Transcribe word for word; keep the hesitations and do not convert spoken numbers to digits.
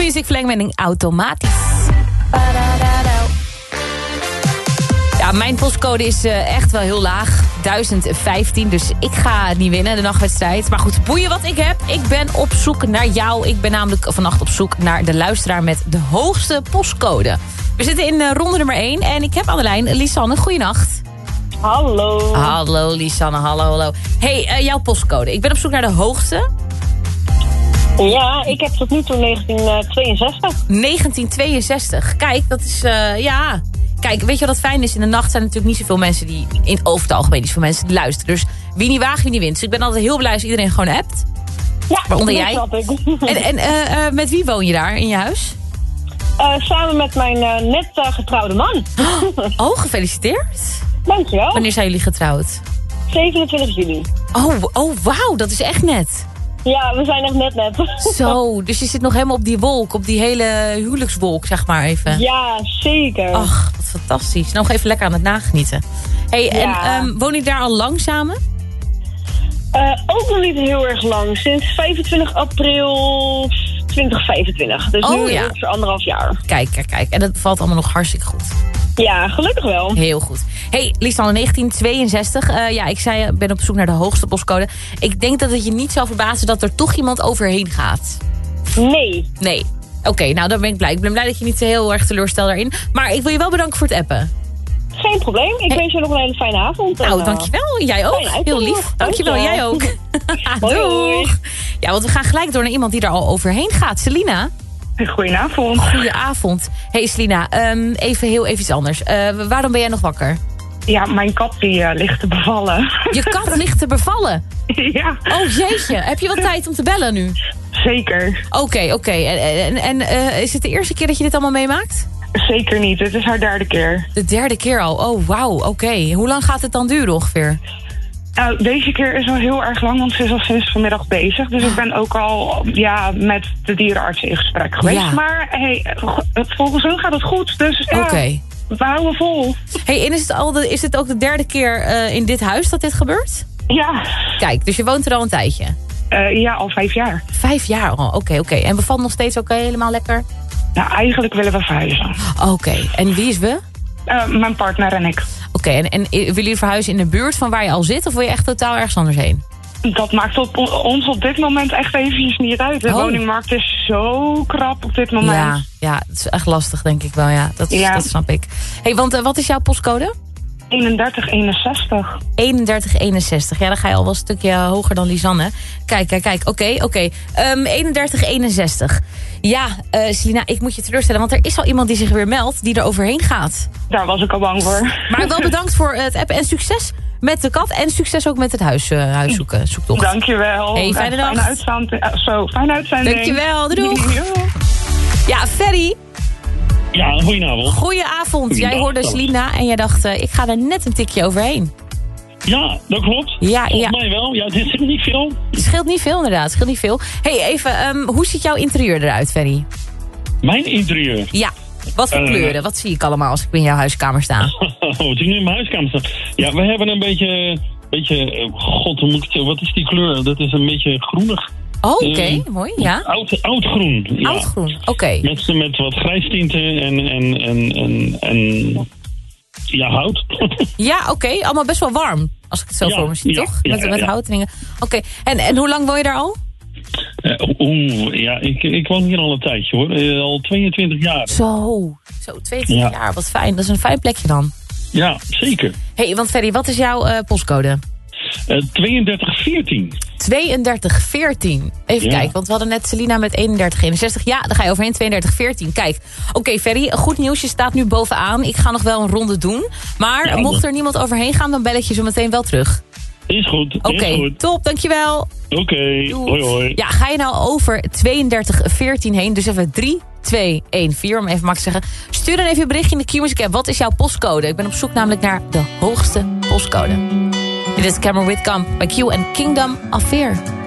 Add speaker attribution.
Speaker 1: Music verlenging automatisch. Ja, mijn postcode is uh, echt wel heel laag. duizend vijftien, dus ik ga niet winnen, de nachtwedstrijd. Maar goed, boeien wat ik heb. Ik ben op zoek naar jou. Ik ben namelijk vannacht op zoek naar de luisteraar met de hoogste postcode. We zitten in uh, ronde nummer één en ik heb aan de lijn Lisanne. Goeienacht.
Speaker 2: Hallo.
Speaker 1: Hallo Lisanne, hallo, hallo. Hey, uh, jouw postcode. Ik ben op zoek naar de hoogste.
Speaker 2: Ja, ik heb tot nu toe negentien tweeënzestig.
Speaker 1: negentien tweeënzestig. Kijk, dat is, uh, ja... Kijk, weet je wat fijn is? In de nacht zijn er natuurlijk niet zoveel mensen die... in over het algemeen niet zoveel mensen die luisteren. Dus wie niet waagt, wie niet wint. Dus ik ben altijd heel blij als iedereen gewoon appt.
Speaker 2: Ja,
Speaker 1: waaronder
Speaker 2: dat
Speaker 1: jij.
Speaker 2: snap ik.
Speaker 1: En, en uh, uh, met wie woon je daar in je huis?
Speaker 2: Uh, samen met mijn uh, net uh, getrouwde man.
Speaker 1: Oh, gefeliciteerd.
Speaker 2: Dankjewel.
Speaker 1: Wanneer zijn jullie getrouwd?
Speaker 2: zevenentwintig juli.
Speaker 1: Oh, oh wauw, dat is echt net.
Speaker 2: Ja, we zijn echt net net.
Speaker 1: Zo, dus je zit nog helemaal op die wolk, op die hele huwelijkswolk, zeg maar even.
Speaker 2: Ja, zeker.
Speaker 1: Ach, wat fantastisch. Nog even lekker aan het nagenieten. Hey,
Speaker 2: ja.
Speaker 1: en um, woon je daar al lang samen?
Speaker 2: Uh, ook nog niet heel erg lang. Sinds vijfentwintig april twintig vijfentwintig. Dus
Speaker 1: oh,
Speaker 2: nu
Speaker 1: ja.
Speaker 2: ongeveer anderhalf jaar.
Speaker 1: Kijk, kijk, kijk. En dat valt allemaal nog hartstikke goed.
Speaker 2: Ja, gelukkig wel.
Speaker 1: Heel goed. Hey, Lisanne, negentien tweeënzestig. Uh, ja, ik zei, ik ben op zoek naar de hoogste postcode. Ik denk dat het je niet zal verbazen dat er toch iemand overheen gaat.
Speaker 2: Nee.
Speaker 1: Nee. Oké, okay, nou dan ben ik blij. Ik ben blij dat je niet heel erg teleurstelt daarin. Maar ik wil je wel bedanken voor het appen.
Speaker 2: Geen probleem. Ik hey. wens je nog een hele fijne avond.
Speaker 1: Nou, uh, dankjewel. Jij ook. Heel lief. Dankjewel. Dankjewel. Jij ook. Doeg. Ja, want we gaan gelijk door naar iemand die er al overheen gaat. Selina.
Speaker 3: Goedenavond.
Speaker 1: Goedenavond. Hey Selina, um, even heel even iets anders. Uh, waarom ben jij nog wakker?
Speaker 3: Ja, mijn kat die uh, ligt te bevallen.
Speaker 1: Je kat ligt te bevallen?
Speaker 3: Ja.
Speaker 1: Oh jeetje, heb je wat tijd om te bellen nu?
Speaker 3: Zeker.
Speaker 1: Oké, okay, oké. Okay. En, en, en uh, is het de eerste keer dat je dit allemaal meemaakt?
Speaker 3: Zeker niet, het is haar derde keer.
Speaker 1: De derde keer al? Oh, wauw, oké. Okay. Hoe lang gaat het dan duren ongeveer?
Speaker 3: Nou, deze keer is wel heel erg lang, want ze is al sinds vanmiddag bezig. Dus ik ben ook al ja, met de dierenarts in gesprek geweest. Ja. Maar hey, volgens hun gaat het goed, dus ja, okay. We houden vol.
Speaker 1: Hey, en is het, al de, is het ook de derde keer uh, in dit huis dat dit gebeurt?
Speaker 3: Ja.
Speaker 1: Kijk, dus je woont er al een tijdje?
Speaker 3: Uh, ja, al vijf jaar.
Speaker 1: Vijf jaar al, oké, okay, oké. Okay. En bevalt nog steeds oké, okay, helemaal lekker?
Speaker 3: Nou, eigenlijk willen we verhuizen.
Speaker 1: Oké, okay. En wie is we?
Speaker 3: Uh, mijn partner en ik.
Speaker 1: Oké, okay, en, en willen jullie verhuizen in de buurt van waar je al zit? Of wil je echt totaal ergens anders heen?
Speaker 3: Dat maakt op, ons op dit moment echt eventjes niet uit. De oh. woningmarkt is zo krap op dit moment.
Speaker 1: Ja, ja, het is echt lastig denk ik wel. Ja, dat, is, ja. dat snap ik. Hey, want uh, wat is jouw postcode?
Speaker 3: eenendertig eenenzestig.
Speaker 1: eenendertig eenenzestig. Ja, dan ga je al wel een stukje hoger dan Lisanne. Kijk, kijk, kijk. Oké, okay, oké. Okay. Um, eenendertig eenenzestig. Ja, uh, Selina, ik moet je teleurstellen. Want er is al iemand die zich weer meldt die er overheen gaat.
Speaker 3: Daar was ik al bang voor.
Speaker 1: Maar wel bedankt voor het appen en succes met de kat. En succes ook met het huis, uh, huiszoeken. Zoektocht.
Speaker 3: Dankjewel.
Speaker 1: Hey, fijne dag.
Speaker 3: Fijne uitzending. Uh, zo, fijne uitzending.
Speaker 1: Dankjewel, doei. Ja, Ferry.
Speaker 4: Ja, goedenavond.
Speaker 1: Goedenavond. Jij hoorde Selina en jij dacht, uh, ik ga er net een tikje overheen.
Speaker 4: Ja, dat klopt.
Speaker 1: Ja,
Speaker 4: Volgens
Speaker 1: ja.
Speaker 4: mij wel. Ja, het scheelt niet veel.
Speaker 1: Het scheelt niet veel, inderdaad. Het scheelt niet veel. Hey, even, um, hoe ziet jouw interieur eruit, Ferry?
Speaker 4: Mijn interieur?
Speaker 1: Ja. Wat voor uh, kleuren? Wat zie ik allemaal als ik in jouw huiskamer sta?
Speaker 4: Wat ik nu in mijn huiskamer sta? Ja, we hebben een beetje, beetje god, hoe moet ik het, wat is die kleur? Dat is een beetje groenig.
Speaker 1: Oh, oké. Okay. Uh, mooi, ja.
Speaker 4: Oud, oudgroen. Ja.
Speaker 1: Oudgroen, oké. Okay.
Speaker 4: Met, met wat grijstinten en, en, en, en, en ja, hout.
Speaker 1: Ja, oké. Okay. Allemaal best wel warm. Als ik het zo ja, voor me zie,
Speaker 4: ja,
Speaker 1: toch?
Speaker 4: Ja,
Speaker 1: met met
Speaker 4: ja.
Speaker 1: hout en dingen. Oké. Okay. En, en hoe lang woon je daar al?
Speaker 4: Uh, Oeh, ja, ik, ik woon hier al een tijdje hoor. Uh, al tweeëntwintig jaar.
Speaker 1: Zo, zo tweeëntwintig ja. jaar. Wat fijn. Dat is een fijn plekje dan.
Speaker 4: Ja, zeker.
Speaker 1: Hé, hey, want Ferry, wat is jouw uh, postcode?
Speaker 4: Uh, tweeëndertig veertien.
Speaker 1: tweeëndertig veertien. Even ja. kijken, want we hadden net Selina met eenendertig eenenzestig. Ja, dan ga je overheen, tweeëndertig veertien. Kijk, oké okay, Ferry, goed nieuws. Je staat nu bovenaan. Ik ga nog wel een ronde doen. Maar ja, mocht er niemand overheen gaan, dan bel ik je zo meteen wel terug.
Speaker 4: Is goed.
Speaker 1: Oké, okay, top, dankjewel.
Speaker 4: Oké, okay, hoi hoi.
Speaker 1: Ja, ga je nou over tweeëndertig veertien heen, dus even drie twee een vier, om even makkelijk te zeggen. Stuur dan even een berichtje in de Q-Music app. Wat is jouw postcode? Ik ben op zoek namelijk naar de hoogste postcode. Dit is Cameron Whitcomb bij Q en Kingdom of Fear.